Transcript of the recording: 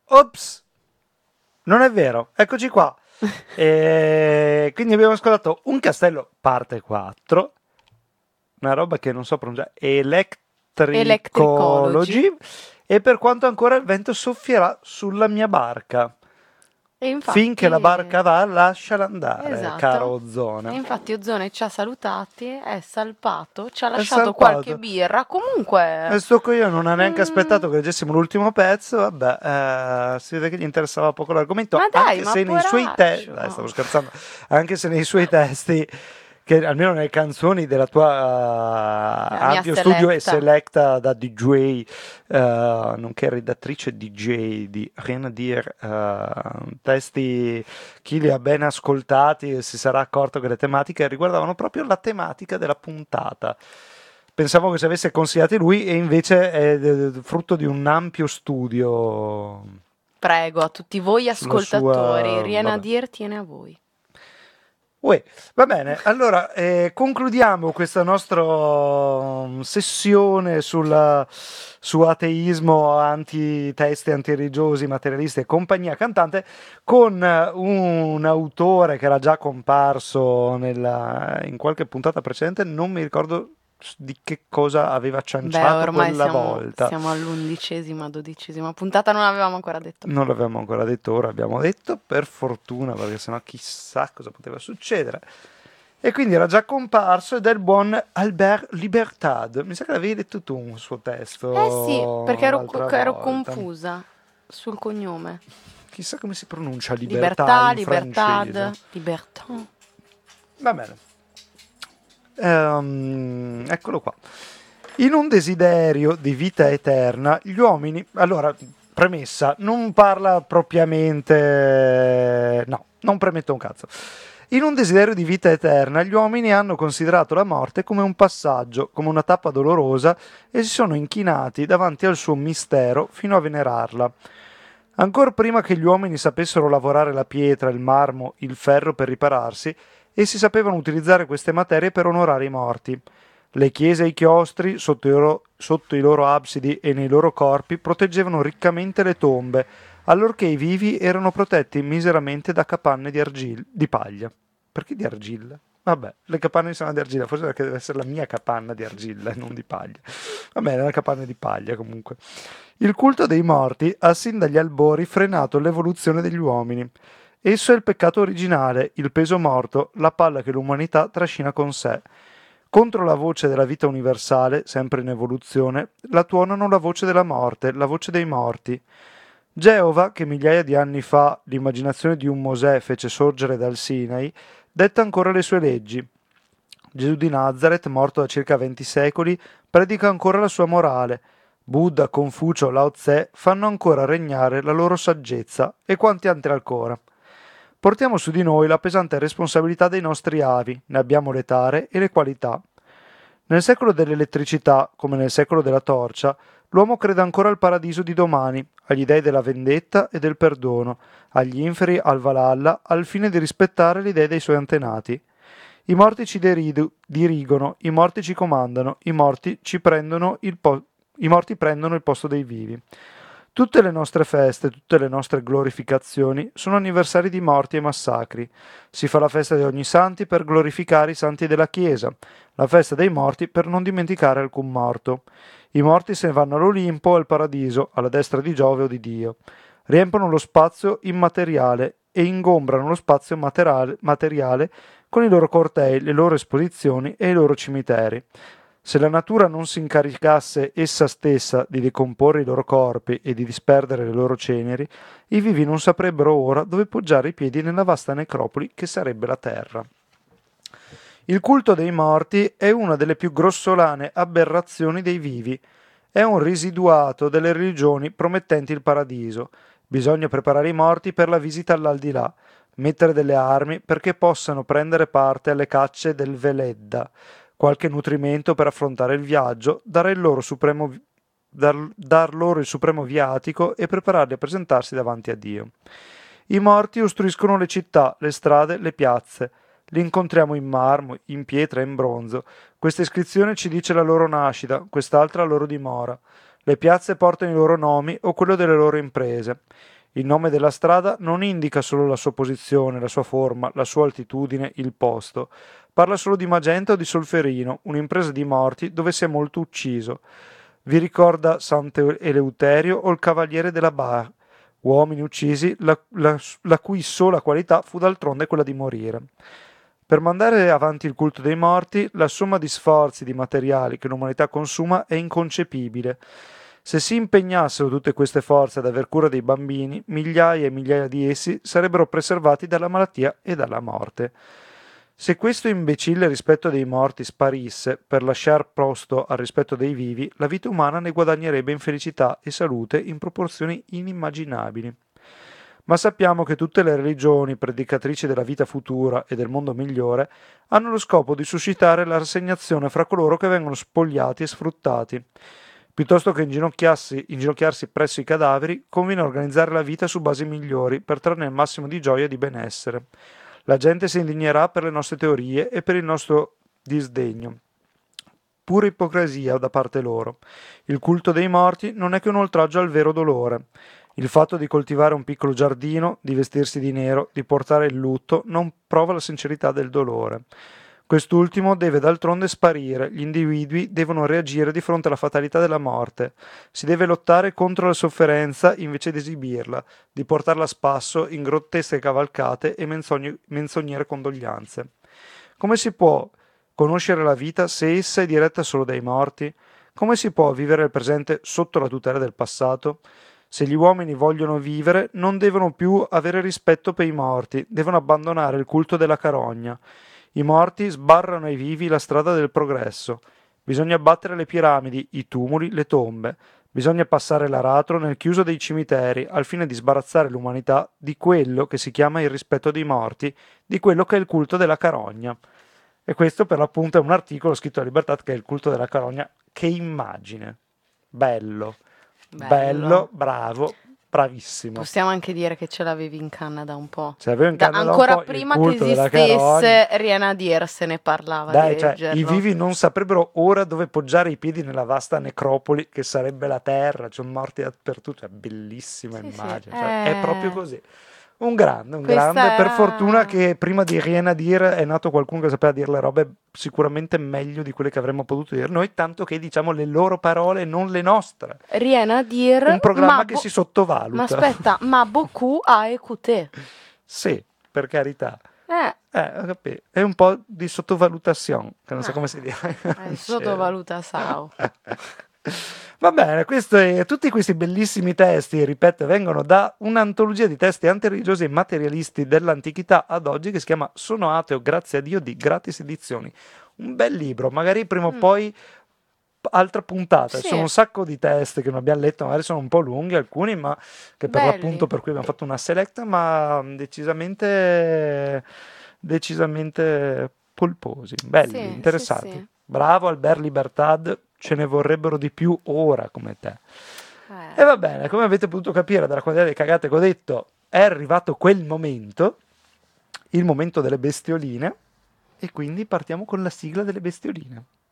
Ops! Non è vero, eccoci qua. Quindi abbiamo ascoltato Un castello, parte 4, una roba che non so pronunciare, Electricology. Electricology, e Per quanto ancora il vento soffierà sulla mia barca. E Finché la infatti, barca va, lasciala andare, caro esatto. E Ozone. infatti Ozone ci ha salutati, è salpato, ci ha È lasciato qualche salpato. birra. E Comunque, sto coglione non ha neanche mm, aspettato che leggessimo l'ultimo pezzo, vabbè, si vede che gli interessava poco l'argomento, ma dai, anche ma se nei suoi testi, dai, poraccio. stavo scherzando, anche se nei suoi testi, che almeno nelle canzoni della tua La mia ampio studio e selecta. selecta da DJ, nonché redattrice DJ di Rien à dire, testi, chi li ha ben ascoltati si sarà accorto che le tematiche riguardavano proprio la tematica della puntata. Pensavo che ci avesse consigliati lui e invece è frutto di un ampio studio Prego, a tutti voi sulla ascoltatori, sua... Rien a Vabbè. dir tiene a voi. Uè, va bene, allora concludiamo questa nostra sessione su ateismo, antitesti, antireligiosi, materialisti e compagnia cantante con un autore che era già comparso in qualche puntata precedente, non mi ricordo di che cosa aveva Beh, cianciato ormai quella siamo, volta. siamo all'11ª, 12ª puntata, non avevamo ancora detto. Non l'avevamo ancora detto, ora abbiamo detto, per fortuna, perché sennò chissà cosa poteva succedere. E quindi era già comparso ed è il buon Albert Libertad. Mi sa che l'avevi detto tu un suo Eh sì, perché testo l'altra ero volta. confusa sul cognome. Chissà come si pronuncia libertà Libertà, in francese. libertad, libertà. Va bene. Eccolo qua. In un desiderio di vita eterna, gli uomini... Allora, premessa, non parla propriamente... No, non premetto un cazzo. In un desiderio di vita eterna, gli uomini hanno considerato la morte come un passaggio, come una tappa dolorosa e si sono inchinati davanti al suo mistero fino a venerarla. Ancor prima che gli uomini sapessero lavorare la pietra, il marmo, il ferro per ripararsi, essi sapevano utilizzare queste materie per onorare i morti. Le chiese e i chiostri, sotto i loro absidi e nei loro corpi, proteggevano riccamente le tombe, allorché i vivi erano protetti miseramente da capanne di paglia. Perché di argilla? Vabbè, le capanne sono di argilla, forse perché deve essere la mia capanna di argilla e non di paglia. Va bene, la capanna di paglia comunque. Il culto dei morti ha sin dagli albori frenato l'evoluzione degli uomini. Esso è il peccato originale, il peso morto, la palla che l'umanità trascina con sé. Contro la voce della vita universale, sempre in evoluzione, la tuonano la voce della morte, la voce dei morti. Geova, che migliaia di anni fa l'immaginazione di un Mosè fece sorgere dal Sinai, detta ancora le sue leggi. Gesù di Nazareth, morto da circa 20 secoli, predica ancora la sua morale. Buddha, Confucio, Lao Tse fanno ancora regnare la loro saggezza e quanti altri ancora. Portiamo su di noi la pesante responsabilità dei nostri avi, ne abbiamo le tare e le qualità. Nel secolo dell'elettricità, come nel secolo della torcia, l'uomo crede ancora al paradiso di domani, agli dei della vendetta e del perdono, agli inferi, al Valhalla, al fine di rispettare le idee dei suoi antenati. I morti ci dirigono, i morti ci comandano, i morti prendono il posto dei vivi. Tutte le nostre feste, tutte le nostre glorificazioni sono anniversari di morti e massacri. Si fa la festa di ogni santi per glorificare i santi della Chiesa, la festa dei morti per non dimenticare alcun morto. I morti se ne vanno all'Olimpo o al paradiso, alla destra di Giove o di Dio. Riempiono lo spazio immateriale e ingombrano lo spazio materiale con i loro cortei, le loro esposizioni e i loro cimiteri. Se la natura non si incaricasse essa stessa di decomporre i loro corpi e di disperdere le loro ceneri, i vivi non saprebbero ora dove poggiare i piedi nella vasta necropoli che sarebbe la terra. Il culto dei morti è una delle più grossolane aberrazioni dei vivi. È un residuato delle religioni promettenti il paradiso. Bisogna preparare i morti per la visita all'aldilà, mettere delle armi perché possano prendere parte alle cacce del Veledda, qualche nutrimento per affrontare il viaggio, dar loro il supremo viatico e prepararli a presentarsi davanti a Dio. I morti ostruiscono le città, le strade, le piazze. Li incontriamo in marmo, in pietra e in bronzo. Questa iscrizione ci dice la loro nascita, quest'altra la loro dimora. Le piazze portano i loro nomi o quello delle loro imprese. Il nome della strada non indica solo la sua posizione, la sua forma, la sua altitudine, il posto. Parla solo di Magenta o di Solferino, un'impresa di morti dove si è molto ucciso. Vi ricorda Sant'Eleuterio o il Cavaliere della Bar, uomini uccisi la cui sola qualità fu d'altronde quella di morire. Per mandare avanti il culto dei morti, la somma di sforzi, di materiali che l'umanità consuma è inconcepibile. Se si impegnassero tutte queste forze ad aver cura dei bambini, migliaia e migliaia di essi sarebbero preservati dalla malattia e dalla morte. Se questo imbecille rispetto dei morti sparisse per lasciar posto al rispetto dei vivi, la vita umana ne guadagnerebbe in felicità e salute in proporzioni inimmaginabili. Ma sappiamo che tutte le religioni predicatrici della vita futura e del mondo migliore hanno lo scopo di suscitare la rassegnazione fra coloro che vengono spogliati e sfruttati. Piuttosto che inginocchiarsi presso i cadaveri, conviene organizzare la vita su basi migliori per trarne il massimo di gioia e di benessere. La gente si indignerà per le nostre teorie e per il nostro disdegno. Pura ipocrisia da parte loro. Il culto dei morti non è che un oltraggio al vero dolore. Il fatto di coltivare un piccolo giardino, di vestirsi di nero, di portare il lutto, non prova la sincerità del dolore. Quest'ultimo deve d'altronde sparire, gli individui devono reagire di fronte alla fatalità della morte. Si deve lottare contro la sofferenza invece di esibirla, di portarla a spasso in grottesche cavalcate e menzognere condoglianze. Come si può conoscere la vita se essa è diretta solo dai morti? Come si può vivere il presente sotto la tutela del passato? Se gli uomini vogliono vivere, non devono più avere rispetto per i morti, devono abbandonare il culto della carogna. I morti sbarrano ai vivi la strada del progresso. Bisogna abbattere le piramidi, i tumuli, le tombe. Bisogna passare l'aratro nel chiuso dei cimiteri al fine di sbarazzare l'umanità di quello che si chiama il rispetto dei morti, di quello che è il culto della carogna. E questo per l'appunto è un articolo scritto da Libertad che è il culto della carogna. Che immagine! Bello, bello, bravo, bravissimo. Possiamo anche dire che ce l'avevi in canna da un po'. Ce l'avevo in canna da un ancora po', il prima che culto della esistesse carogna. Rihanna Dir se ne parlava Dai, di cioè, leggerlo. i vivi non saprebbero ora dove poggiare i piedi nella vasta necropoli che sarebbe la terra, c'è morti dappertutto, è bellissima Sì, sì, immagine, cioè, è proprio così. Un Questa grande, per era- fortuna che prima di Rihanna Dir è nato qualcuno che sapeva dire le robe sicuramente meglio di quelle che avremmo potuto dire noi, tanto che diciamo le loro parole, non le nostre. Rihanna Dir, Un programma ma che si sottovaluta. ma aspetta, ma beaucoup a écouter. Sì, per carità. Eh, Ho capito. È un po' di sottovalutazione, che non so come si dice. sottovaluta Sao. Va bene, tutti questi bellissimi testi, ripeto, vengono da un'antologia di testi antireligiosi e materialisti dell'antichità ad oggi che si chiama Sono ateo, grazie a Dio, di Gratis Edizioni. Un bel libro, magari prima o poi altra puntata, Sì. sono un sacco di testi che non abbiamo letto, magari sono un po' lunghi alcuni, ma che per Belli. l'appunto per cui abbiamo fatto una seletta, ma decisamente polposi, belli, Sì, interessanti. sì, sì. Bravo Albert Libertad, ce ne vorrebbero di più ora come te. E va bene, come avete potuto capire dalla quantità di cagate che ho detto, è arrivato quel momento, il momento delle bestioline, e quindi partiamo con la sigla delle bestioline.